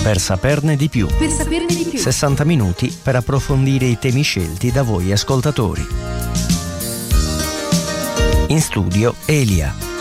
Per saperne di più. 60 minuti per approfondire i temi scelti da voi ascoltatori. In studio Elia.